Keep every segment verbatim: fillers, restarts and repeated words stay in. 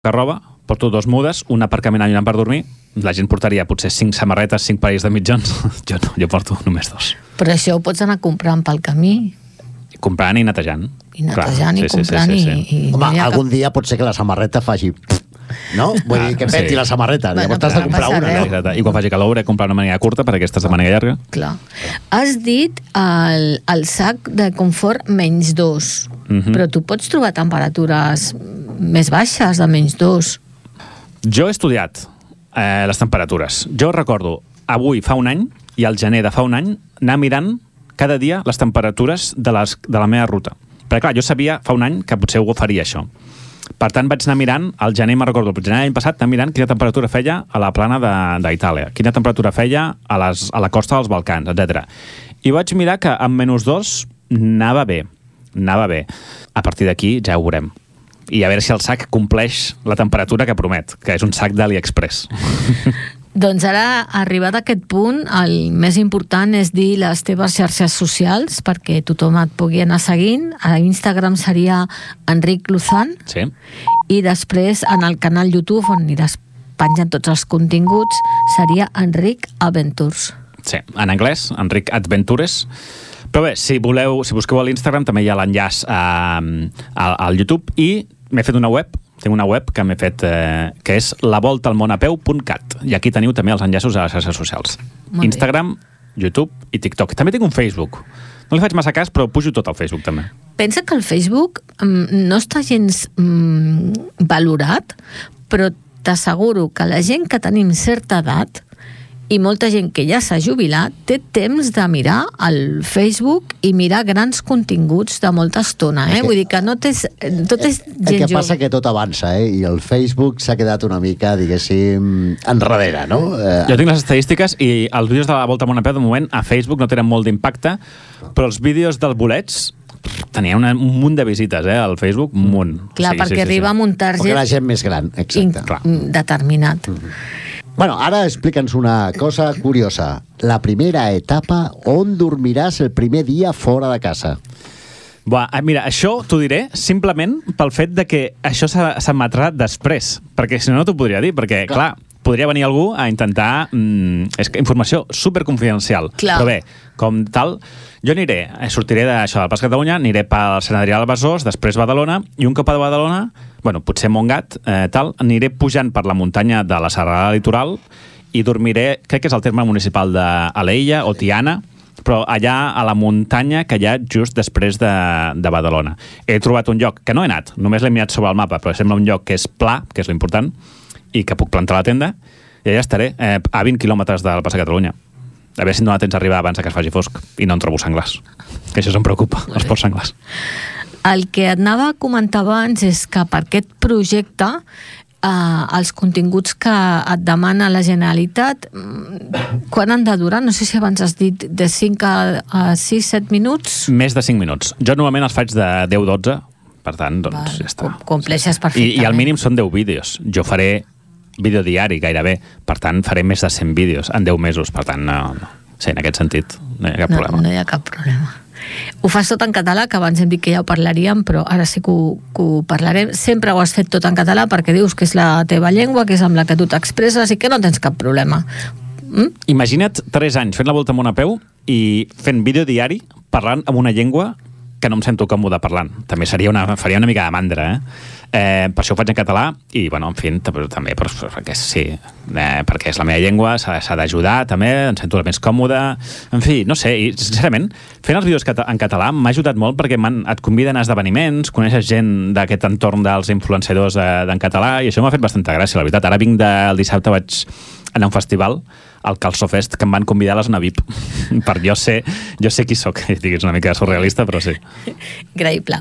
roba, porto dos mudes, una per caminar i una per dormir. La gent portaria potser cinc samarretes, cinc parells de mitjons. Jo no, jo porto només dos. Però això ho pots anar comprant pel camí. Comprant i netejant. I netejant Clar, i sí, comprant sí, sí, sí, sí. i... i Home, no algun dia pot ser que la samarreta faci... No? Vull dir, que peti sí. la samarreta. Bueno, Llavors t'has de però no comprar passa una, res. no? Exacte. I quan faci calor hauré de comprar una màniga curta perquè aquesta és de màniga llarga. Clar. Has dit el, el sac de confort menys dos, Mhm. però tu pots trobar temperatures més baixes de menys dos. Jo he estudiat eh, les temperatures. Jo recordo, avui fa un any, i al gener de fa un any, anar mirant cada dia les temperatures de, les, de la meva ruta. Perquè clar, jo sabia fa un any que potser algú faria això. Per tant, vaig anar mirant, al gener me'n recordo, el gener l'any passat, anar mirant quina temperatura feia a la plana d'Itàlia, quina temperatura feia a, les, a la costa dels Balcans, etcètera. I vaig mirar que amb menys dos anava bé, anava bé. A partir d'aquí ja ho veurem. I a veure si el sac compleix la temperatura que promet, que és un sac d'AliExpress. Doncs ara, arribat a aquest punt, el més important és dir les teves xarxes socials perquè tothom et pugui anar seguint. A Instagram seria Enric Luzán. Sí. I després en el canal YouTube on aniràs penjant tots els continguts seria Enric Adventures. Sí, en anglès, Enric Adventures. Però bé, si voleu, si busqueu a l'Instagram també hi ha l'enllaç a, a, al YouTube i m'he fet una web, tinc una web que m'he fet, eh, que és la volta al món a peu punt cat, i aquí teniu també els enllaços a les xarxes socials. Molt Instagram, YouTube i TikTok. També tinc un Facebook. No li faig massa cas, però pujo tot al Facebook també. Pensa que el Facebook mm, no està gens mm, valorat, però t'asseguro que la gent que tenim certa edat i molta gent que ja s'ha jubilat té temps de mirar el Facebook i mirar grans continguts de molta estona, eh? Que, Vull dir que no tens, tot és gent el que jove. passa que tot avança, eh? I el Facebook s'ha quedat una mica, diguéssim, enrere, no? Eh, Jo tinc les estadístiques i els vídeos de la volta al món a peu de moment a Facebook no tenen molt d'impacte, però els vídeos dels bolets tenia una, un munt de visites, eh, al Facebook, un munt. Clar, Sí, perquè sí, sí, arriba sí. amb un perquè target la gent més gran, exacte. clar. determinat. Bueno, ara explica'ns una cosa curiosa. La primera etapa, on dormiràs el primer dia fora de casa? Buah, eh, mira, això t'ho diré simplement pel fet de que això s'emetrà després, perquè si no no t'ho podria dir, perquè, clar, clar podria venir algú a intentar... Mm, és que informació superconfidencial. Clar. Però bé, com tal, jo aniré, eh, sortiré d'això del Pas Catalunya, aniré pel Sant Adrià del Besòs, després Badalona, i un cop a Badalona, bueno, potser Montgat, eh, tal, aniré pujant per la muntanya de la Serralada Litoral i dormiré, crec que és el terme municipal d'Alella o Tiana, però allà a la muntanya que hi ha just després de, de Badalona. He trobat un lloc que no he anat, només l'he mirat sobre el mapa, però sembla un lloc que és pla, que és l'important, i que puc plantar la tenda, i allà estaré, eh, a vint quilòmetres del Pas a Catalunya. A veure si em dóna temps d'arribar abans que es faci fosc i no en trobo senglars. Que això em preocupa, els ports senglars. El que et anava a comentar abans és que per aquest projecte eh, els continguts que et demana la Generalitat mm, quan han de durar? No sé si abans has dit de cinc a sis set minuts. Més de cinc minuts. Jo normalment els faig de deu dotze, per tant, doncs Val, ja està. com- compleixes I, perfectament. I al mínim són deu vídeos. Jo faré vídeo diari gairebé, per tant faré més de cent vídeos en deu mesos, per tant no, no. Sí, en aquest sentit no hi ha cap no, problema. no hi ha cap problema. Ho fas tot en català, que abans hem dit que ja ho parlaríem, però ara sí que ho, que ho parlarem. Sempre ho has fet tot en català perquè dius que és la teva llengua, que és amb la que tu t'expresses i que no tens cap problema. Mm? Imagina't tres anys fent la volta al món a peu i fent vídeo diari parlant amb una llengua que no em sento còmode parlant. També seria una, faria una mica de mandra, eh? eh per això ho faig en català i, bueno, en fi, també per, perquè sí, eh, perquè és la meva llengua, s'ha d'ajudar també, em sento més còmode, en fi, no sé, i sincerament, fent els vídeos en català m'ha ajudat molt perquè et conviden a esdeveniments, coneixes gent d'aquest entorn dels influenciadors d'en català i això m'ha fet bastanta gràcia, la veritat. Ara vinc del dissabte, vaig anar a un festival, al Calço Fest, que em van convidar a la zona V I P. Per jo sé, jo sé qui soc. És una mica surrealista, però sí. Increïble.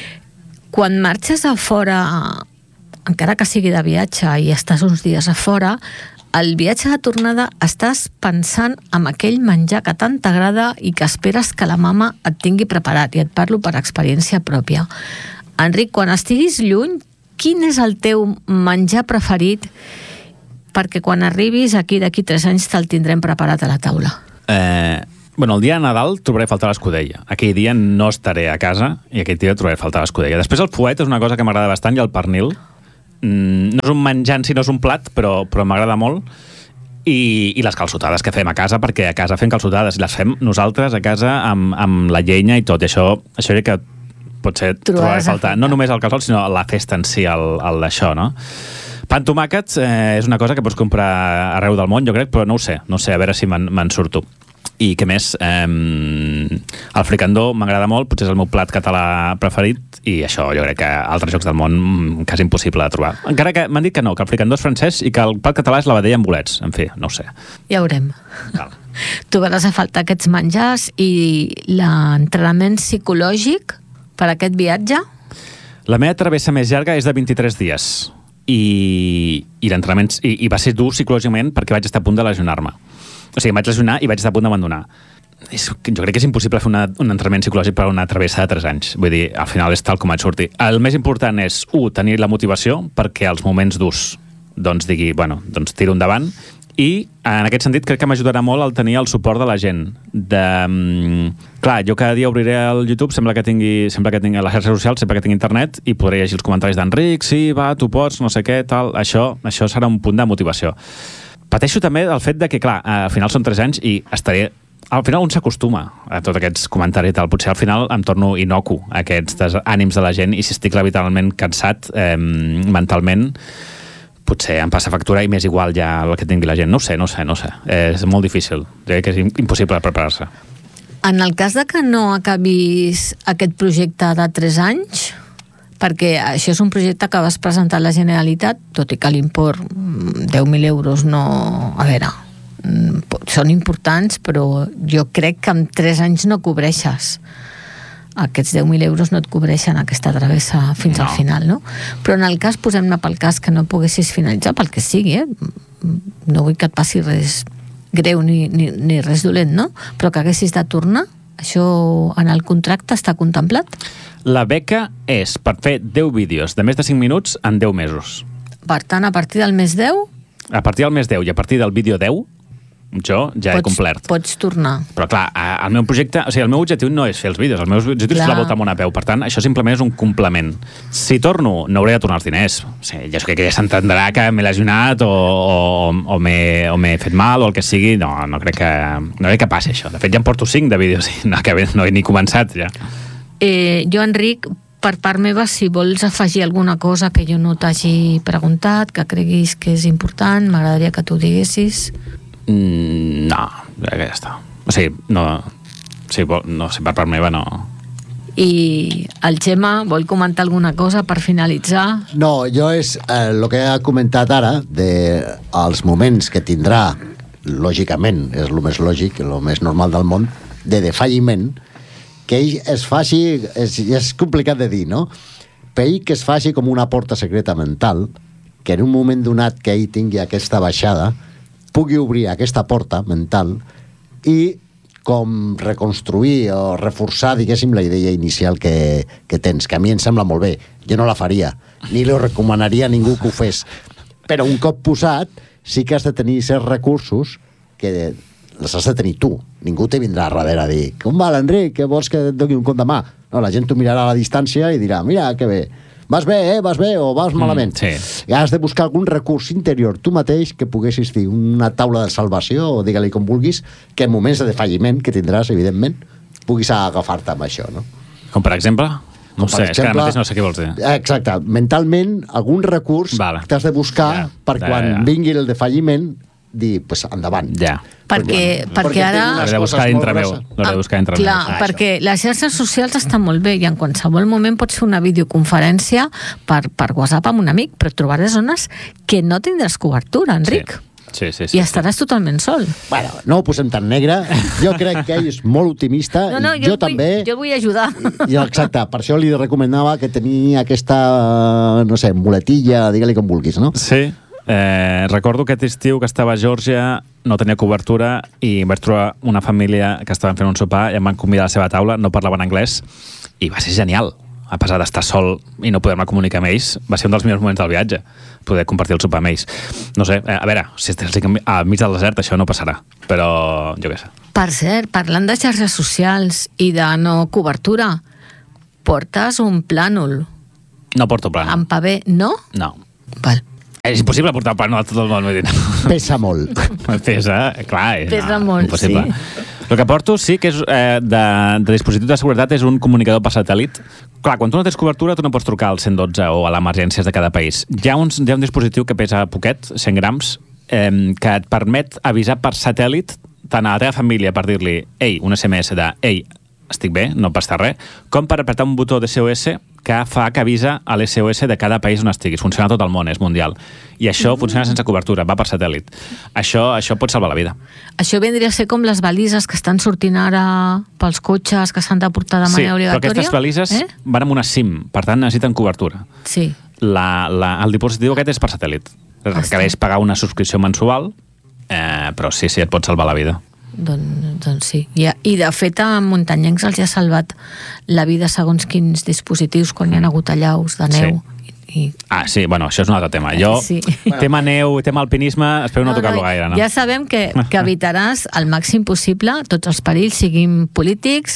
Quan marxes a fora, encara que sigui de viatge i estàs uns dies a fora, el viatge de tornada estàs pensant en aquell menjar que tant t'agrada i que esperes que la mama et tingui preparat, i et parlo per experiència pròpia. Enric, quan estiguis lluny, quin és el teu menjar preferit perquè quan arribis aquí d'aquí tres anys te'l tindrem preparat a la taula? Eh, bueno, el dia de Nadal trobaré a faltar l'escudella. Aquell dia no estaré a casa i aquell dia trobaré a faltar l'escudella. Després el fuet és una cosa que m'agrada bastant i el pernil mm, no és un menjant si no és un plat, però, però m'agrada molt. I, i les calçotades que fem a casa, perquè a casa fem calçotades i les fem nosaltres a casa amb, amb la llenya i tot, i això, això crec que potser trobarà a faltar, no només el calçot, sinó la festa en si, el, el d'això, no? Pa amb tomàquets eh, és una cosa que pots comprar arreu del món, jo crec, però no ho sé, no sé, a veure si me'n me surto. I què més? Eh, el fricandó m'agrada molt, potser és el meu plat català preferit, i això jo crec que a altres llocs del món quasi impossible de trobar. Encara que m'han dit que no, que el fricandó és francès i que el plat català és la vedella amb bolets. En fi, no ho sé. Ja veurem. Cal. Trobaràs a faltar aquests menjars i l'entrenament psicològic per a aquest viatge? La meva travessa més llarga és de vint-i-tres dies i, i l'entrenament i, i va ser dur psicològicament perquè vaig estar a punt de lesionar-me. O sigui, em vaig lesionar i vaig estar a punt d'abandonar. És, jo crec que és impossible fer una, un entrenament psicològic per a una travessa de tres anys. Vull dir, al final és tal com vaig sortir. El més important és, u, tenir la motivació perquè als moments durs doncs digui, bueno, doncs tiro endavant, i en aquest sentit crec que m'ajudarà molt el tenir el suport de la gent. De, um, clar, jo cada dia obriré el YouTube, sembla que tingui, sempre que tingui les xarxes socials, sempre que tingui internet, i podré llegir els comentaris d'Enric, sí, va, tu pots, no sé què, tal. Això, això serà un punt de motivació. Pateixo també el fet de que, clar, al final són tres anys i estaré... Al final un s'acostuma a tots aquests comentaris i tal. Potser al final em torno inocu a aquests ànims de la gent, i si estic literalment cansat eh, mentalment, potser em passa factura i m'és igual ja el que tingui la gent. No ho sé, no ho sé, no ho sé. És molt difícil. Crec que és impossible preparar-se. En el cas de que no acabis aquest projecte de tres anys, perquè això és un projecte que vas presentar a la Generalitat, tot i que l'import deu mil euros no... A veure, són importants, però jo crec que en tres anys no cobreixes. Aquests deu mil euros no et cobreixen aquesta travessa fins no. al final, no? Però en el cas, posem-ne pel cas que no poguessis finalitzar, pel que sigui, eh? No vull que et passi res greu ni, ni, ni res dolent, no? Però que haguessis de tornar, això en el contracte està contemplat? La beca és per fer deu vídeos de més de cinc minuts en deu mesos. Per tant, a partir del mes deu... A partir del mes deu i a partir del vídeo deu, jo ja pots, he complert. Pots tornar. Però clar, el meu projecte, o sigui, el meu objectiu no és fer els vídeos, el meu objectiu clar. és fer la volta al món a peu, per tant, això simplement és un complement. Si torno, no hauré de tornar els diners. O sigui, ja crec que ja s'entendrà que m'he lesionat o, o, o m'he fet mal o el que sigui, no, no crec que, no crec que passi això. De fet, ja em porto cinc de vídeos i no, que no he ni començat ja. Eh, jo, Enric, per part meva, si vols afegir alguna cosa que jo no t'hagi preguntat, que creguis que és important, m'agradaria que t'ho diguessis. Mm, no, crec que ja està. O sigui, no, sí, no, sí, per part meva no. I el Xema vol comentar alguna cosa per finalitzar? No, jo és el eh, que ha comentat ara, de els moments que tindrà, lògicament, és el més lògic, el més normal del món, de defalliment, que ell es faci, és, és complicat de dir, no? Per ell que es faci com una porta secreta mental, que en un moment donat que ell tingui aquesta baixada, pugui obrir aquesta porta mental i com reconstruir o reforçar, diguéssim, la idea inicial que, que tens, que a mi em sembla molt bé. Jo no la faria, ni li recomanaria a ningú que ho fes. Però un cop posat, sí que has de tenir certs recursos que les has de tenir tu. Ningú te vindrà a darrere a dir, com va, Enric, que vols que et doni un cop de mà? No, la gent t'ho mirarà a la distància i dirà, mira, que bé, vas bé, eh, vas bé, o vas malament. Mm, sí. I has de buscar algun recurs interior tu mateix que poguessis dir, una taula de salvació, o digue-li com vulguis, que en moments de defalliment que tindràs, evidentment, puguis agafar-te amb això, no? Com per exemple? No Com sé, exemple, és que ara mateix no sé què vols dir. Exacte, mentalment, algun recurs vale. t'has de buscar ja, per ja, quan ja. vingui el defalliment, dir, pues, endavant. Ja. Perquè, Però, perquè ara... L'hauré de buscar dintre meu. L'hauré de buscar dintre clar, meu. Ah, perquè les xarxes socials estan molt bé i en qualsevol moment pots fer una videoconferència per, per WhatsApp amb un amic, però trobaràs zones que no tindràs cobertura, Enric. Sí, sí, sí. sí I estaràs sí. totalment sol. Bueno, no ho posem tan negre. Jo crec que ell és molt optimista. No, no, i jo, jo vull, també. Jo vull ajudar. I exacte, per això li recomanava que tenia aquesta, no sé, muletilla, digue-li com vulguis, no? Sí. Eh, recordo aquest estiu que estava a Geòrgia, no tenia cobertura i vaig trobar una família que estaven fent un sopar i em van convidar a la seva taula, no parlaven anglès i va ser genial, a pesar d'estar sol i no poder-me comunicar amb ells. Va ser un dels millors moments del viatge, poder compartir el sopar amb ells. No sé, a veure, si estàs al mig del desert això no passarà, però jo què sé. Per cert, parlant de xarxes socials i de no cobertura, portes un plànol No porto plànol. en paper, no? No. Val. És impossible portar el Pare Noel a tot el món. Pesa molt. Pesa, clar. Pesa no, molt, impossible. sí. El que porto sí que és eh, de, de dispositiu de seguretat és un comunicador per satèl·lit. Clar, quan tu no tens cobertura tu no pots trucar al cent dotze o a l'emergències de cada país. Hi ha, uns, hi ha un dispositiu que pesa poquet, cent grams, eh, que et permet avisar per satèl·lit tant a la teva família per dir-li ei, un S M S de ei, estic bé, no passa res, com per apretar un botó de S O S que fa que avisa a l'S O S de cada país on estiguis. Funciona a tot el món, és mundial. I això funciona sense cobertura, va per satèl·lit. Això, això pot salvar la vida. Això vendria a ser com les balises que estan sortint ara pels cotxes que s'han de portar de manera sí, obligatòria. Sí, però aquestes balises eh? van amb una SIM, per tant necessiten cobertura. Sí. La, la, el dispositiu aquest és per satèl·lit. Requereix pagar una subscripció mensual, eh, però sí, sí, et pot salvar la vida. Doncs, doncs sí. I, I de fet a muntanyencs els ha salvat la vida segons quins dispositius quan hi ha hagut allaus de neu. Sí. I... Ah, sí, bueno, això és un altre tema. Jo, sí. tema neu, tema alpinisme, espero no, no tocar-lo gaire. No? Ja sabem que, que evitaràs al màxim possible tots els perills, siguin polítics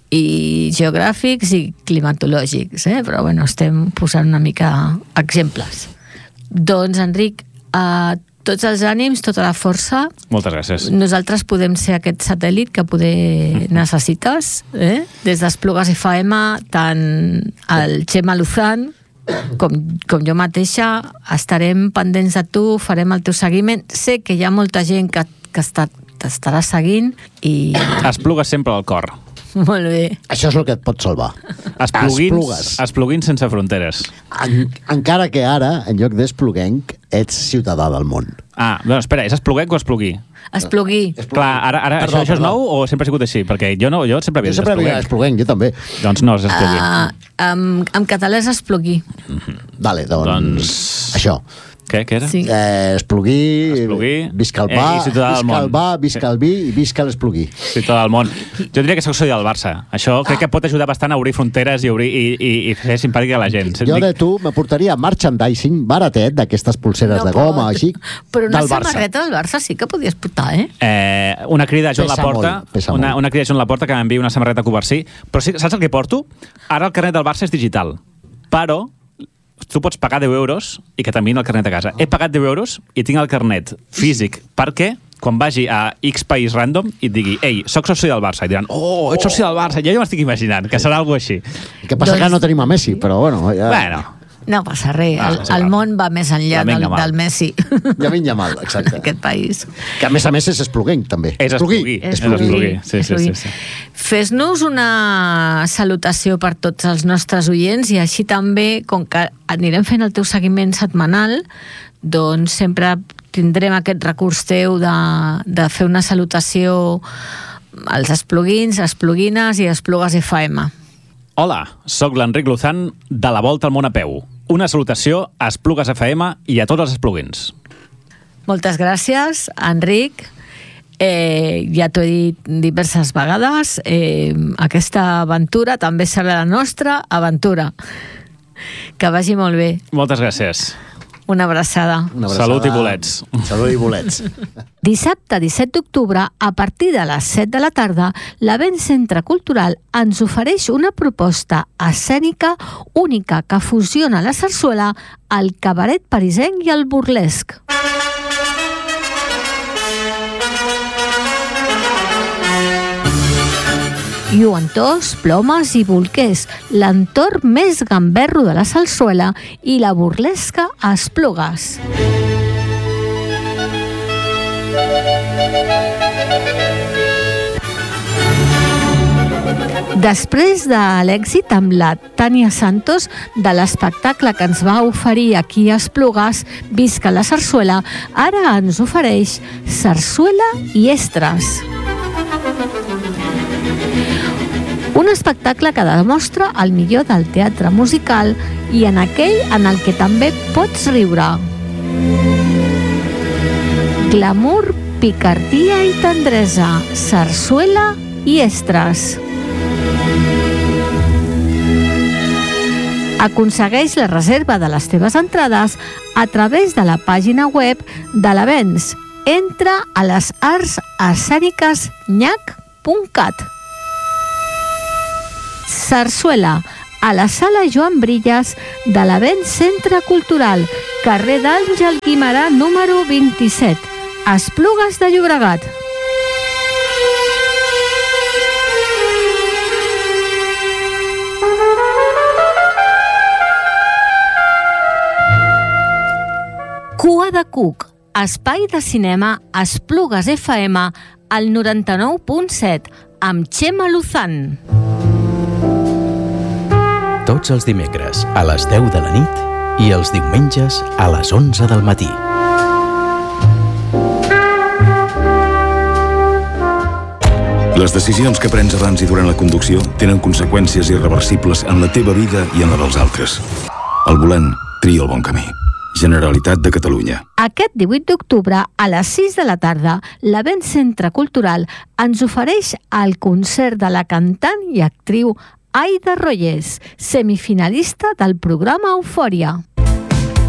i geogràfics i climatològics, eh? Però bueno, estem posant una mica exemples. Doncs, Enric, a tots els ànims, tota la força. Moltes gràcies. Nosaltres podem ser aquest satèl·lit que poder necessites, eh? Des d'Esplugues F M, tant el Xema Luzán com, com jo mateixa, estarem pendents de tu, farem el teu seguiment. Sé que hi ha molta gent que, que està, t'estarà seguint i... Esplugues sempre al cor. Molt bé. Això és el que et pot salvar. Espluguins, espluguins sense fronteres. En, encara que ara, en lloc d'espluguenc, ets ciutadà del món. Ah, bueno, espera, és espluguenc o esplugui? Esplugui. Clar, ara, ara Perdó, això, això és perdó. nou o sempre ha sigut així? Perquè jo no, jo sempre havia Jo dit sempre havia espluguenc. espluguenc, jo també. Doncs no, és esplugui. Uh, en, en català és esplugui. Vale, doncs... Doncs- Això. Què, què era? Sí. Eh, esplugui, Esplugui, visca el eh, pa, i ciutadà del visca el món. va, visca el vi i visca l'esplugui. Sí, tot el món. Jo diria que soc soci del Barça. Això crec que pot ajudar bastant a obrir fronteres i, obrir, i, i, i fer simpàtic a la gent. Jo de tu m'aportaria merchandising baratet d'aquestes pulseres de goma, així, Però una del Barça. samarreta del Barça sí que podies portar, eh? Eh, una crida a Joan Pesa Laporta, molt, pesa una, molt. una crida a Joan Laporta que m'enviï una samarreta Covarsí. Però sí, saps el que porto? Ara el carnet del Barça és digital, però tu pots pagar deu euros i que t'enviïn el carnet a casa. He pagat deu euros i tinc el carnet físic perquè quan vagi a X país random i et digui ei, soc soci del Barça, i diran oh, ets soci del Barça, jo ja m'estic imaginant que serà alguna així. El que passa Doncs- que no tenim a Messi, però bueno... Ja... Bueno, No passa res, Ah, el, sí, el clar. món va més enllà La del, Yamal. del Messi. Ja vinga mal, exacte. Aquest país. Que a més a més és espluguenc, també. És esplugui. És És esplugui. Sí, sí, esplugui. sí, sí. Fes-nos una salutació per tots els nostres oients i així també, com que anirem fent el teu seguiment setmanal, doncs sempre tindrem aquest recurs teu de, de fer una salutació als espluguins, espluguines i esplugues F M. Hola, sóc l'Enric Luzán de la Volta al Món a peu. Una salutació a Esplugues F M i a tots els esplugins. Moltes gràcies, Enric. Eh, ja t'ho he dit diverses vegades, eh, aquesta aventura també serà la nostra aventura. Que vagi molt bé. Moltes gràcies. Una abraçada. Una abraçada. Salut i bolets. Salut i bolets. Dissabte disset d'octubre, a partir de les set de la tarda, l'Avent Centre Cultural ens ofereix una proposta escènica única que fusiona la sarsuela, el cabaret parisenc i el burlesc. Lluentors, plomes i bolquers, l'entorn més gamberro de la sarsuela i la burlesca a Esplugues. Després de l'èxit amb la Tània Santos de l'espectacle que ens va oferir aquí a Esplugues, Visca la sarsuela, ara ens ofereix Sarsuela i Estres. Un espectacle que demostra el millor del teatre musical i en aquell en el que també pots riure. Glamour, picardia i tendresa, sarsuela i estres. Aconsegueix la reserva de les teves entrades a través de la pàgina web de l'Avents. Entra a les arts escèniques nyac punt cat. Sarsuela, a la sala Joan Brillas de l'Avent Centre Cultural, carrer d'Àngel Guimerà, número vint-i-set, Esplugues de Llobregat. Cua de Cuc, espai de cinema Esplugues F M al noranta-nou punt set, amb Txema Luzán. Tots els dimecres a les deu de la nit i els diumenges a les onze del matí. Les decisions que prens abans i durant la conducció tenen conseqüències irreversibles en la teva vida i en la dels altres. Al volant, tria el bon camí. Generalitat de Catalunya. Aquest divuit d'octubre, a les sis de la tarda, l'Avent Centre Cultural ens ofereix el concert de la cantant i actriu Aida Rollés, semifinalista del programa Eufòria.